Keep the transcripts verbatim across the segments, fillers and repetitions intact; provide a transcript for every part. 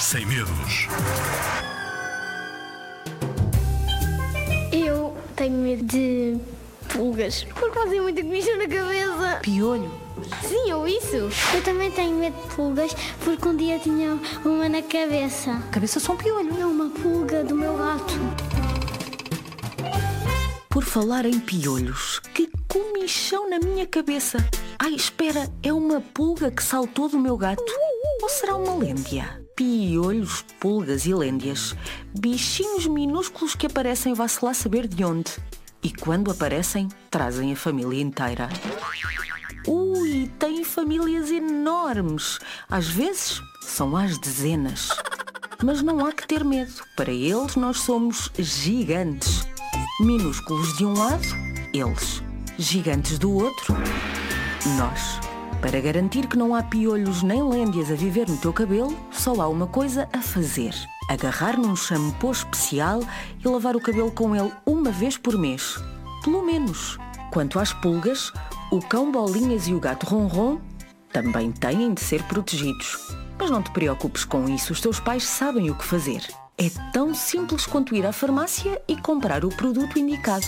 Sem medos. Eu tenho medo de pulgas, porque fazem muita comissão na cabeça. Piolho. Sim, ou isso. Eu também tenho medo de pulgas, porque um dia tinha uma na cabeça. Cabeça são piolho. Não, uma pulga do meu gato. Por falar em piolhos, que comichão na minha cabeça. Ai, espera, é uma pulga que saltou do meu gato? Ou será uma lêndia? Piolhos, pulgas e lêndias. Bichinhos minúsculos que aparecem, vá-se lá saber de onde. E quando aparecem, trazem a família inteira. Ui, têm famílias enormes. Às vezes, são às dezenas. Mas não há que ter medo. Para eles, nós somos gigantes. Minúsculos de um lado, eles. Gigantes do outro, nós. Para garantir que não há piolhos nem lêndias a viver no teu cabelo, só há uma coisa a fazer. Agarrar num shampoo especial e lavar o cabelo com ele uma vez por mês. Pelo menos. Quanto às pulgas, o cão Bolinhas e o gato Ronron também têm de ser protegidos. Mas não te preocupes com isso, os teus pais sabem o que fazer. É tão simples quanto ir à farmácia e comprar o produto indicado.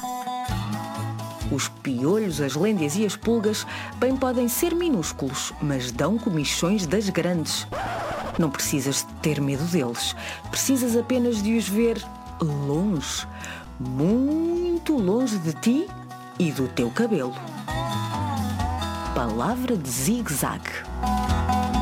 Os piolhos, as lêndias e as pulgas bem podem ser minúsculos, mas dão comichões das grandes. Não precisas de ter medo deles. Precisas apenas de os ver longe, muito longe de ti e do teu cabelo. Palavra de zigue-zague.